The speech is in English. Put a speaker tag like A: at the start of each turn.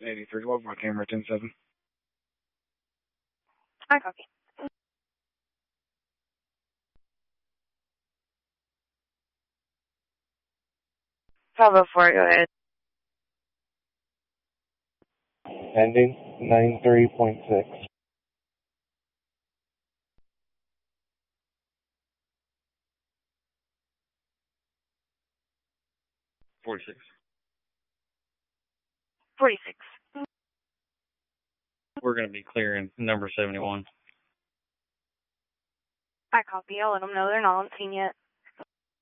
A: 83, log by camera 10-7.
B: I copy. 504, go ahead.
C: Ending 93.6.
A: $46.
B: 46.
A: We're going to be clearing number 71.
B: I copy. I'll let them know they're not on scene yet.